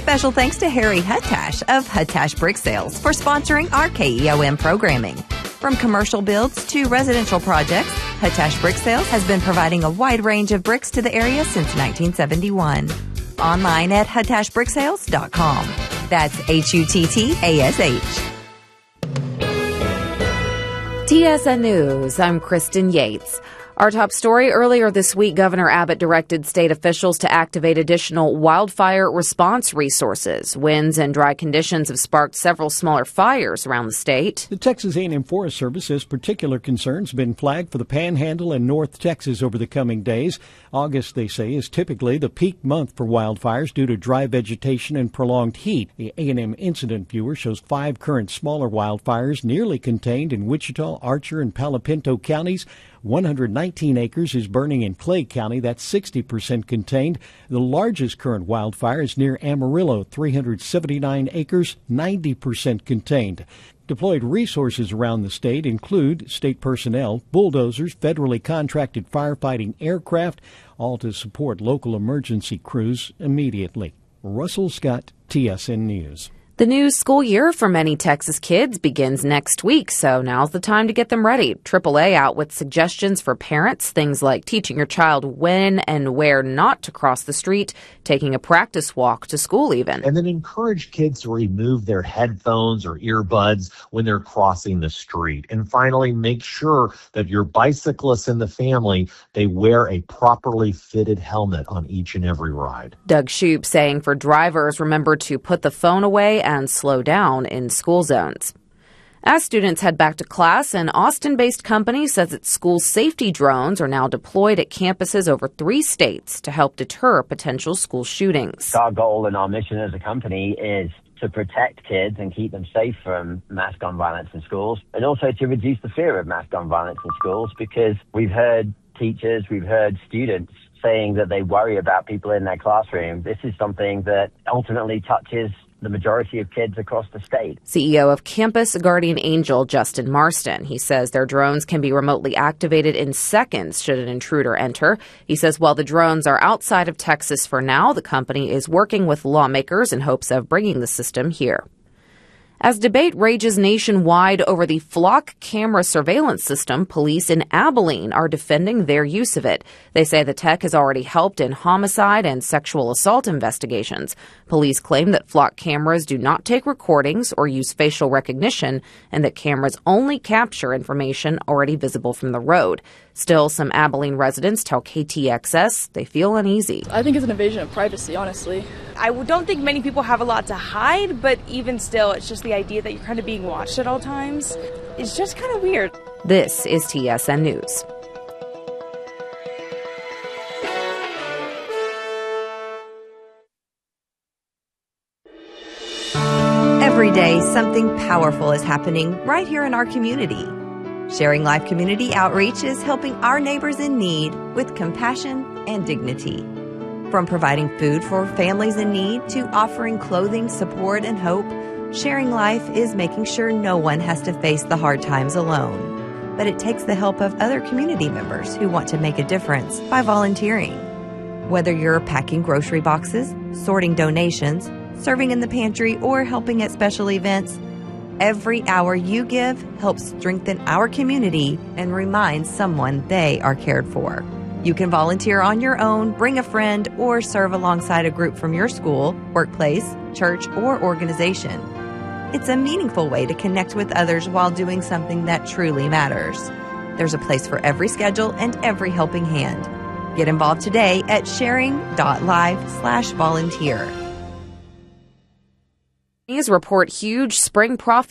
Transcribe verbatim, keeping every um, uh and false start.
Special thanks to Harry Huttash of Huttash Brick Sales for sponsoring our K E O M programming. From commercial builds to residential projects, Huttash Brick Sales has been providing a wide range of bricks to the area since nineteen seventy-one. Online at huttash brick sales dot com. That's H U T T A S H. T S N News, I'm Kristen Yates. Our top story: earlier this week, Governor Abbott directed state officials to activate additional wildfire response resources. Winds and dry conditions have sparked several smaller fires around the state. The Texas A and M Forest Service says particular concerns have been flagged for the Panhandle and North Texas over the coming days. August, they say, is typically the peak month for wildfires due to dry vegetation and prolonged heat. The A and M Incident Viewer shows five current smaller wildfires nearly contained in Wichita, Archer, and Palo Pinto counties. one hundred nineteen acres is burning in Clay County. That's sixty percent contained. The largest current wildfire is near Amarillo, three hundred seventy-nine acres, ninety percent contained. Deployed resources around the state include state personnel, bulldozers, federally contracted firefighting aircraft, all to support local emergency crews immediately. Russell Scott, T S N News. The new school year for many Texas kids begins next week, so now's the time to get them ready. triple A out with suggestions for parents, things like teaching your child when and where not to cross the street, taking a practice walk to school even. And then encourage kids to remove their headphones or earbuds when they're crossing the street. And finally, make sure that your bicyclists in the family, they wear a properly fitted helmet on each and every ride. Doug Shoup saying for drivers, remember to put the phone away and slow down in school zones. As students head back to class, an Austin-based company says its school safety drones are now deployed at campuses over three states to help deter potential school shootings. Our goal and our mission as a company is to protect kids and keep them safe from mass gun violence in schools, and also to reduce the fear of mass gun violence in schools, because we've heard teachers, we've heard students saying that they worry about people in their classroom. This is something that ultimately touches the majority of kids across the state. C E O of Campus Guardian Angel, Justin Marston. He says their drones can be remotely activated in seconds should an intruder enter. He says while the drones are outside of Texas for now, the company is working with lawmakers in hopes of bringing the system here. As debate rages nationwide over the Flock camera surveillance system, police in Abilene are defending their use of it. They say the tech has already helped in homicide and sexual assault investigations. Police claim that Flock cameras do not take recordings or use facial recognition, and that cameras only capture information already visible from the road. Still, some Abilene residents tell K T X S they feel uneasy. I think it's an invasion of privacy, honestly. I don't think many people have a lot to hide, but even still, it's just the idea that you're kind of being watched at all times. It's just kind of weird. This is T S N News. Every day, something powerful is happening right here in our community. Sharing Life Community Outreach is helping our neighbors in need with compassion and dignity. From providing food for families in need to offering clothing, support, and hope, Sharing Life is making sure no one has to face the hard times alone. But it takes the help of other community members who want to make a difference by volunteering. Whether you're packing grocery boxes, sorting donations, serving in the pantry, or helping at special events, every hour you give helps strengthen our community and reminds someone they are cared for. You can volunteer on your own, bring a friend, or serve alongside a group from your school, workplace, church, or organization. It's a meaningful way to connect with others while doing something that truly matters. There's a place for every schedule and every helping hand. Get involved today at sharing.live slash volunteer. These report huge spring profits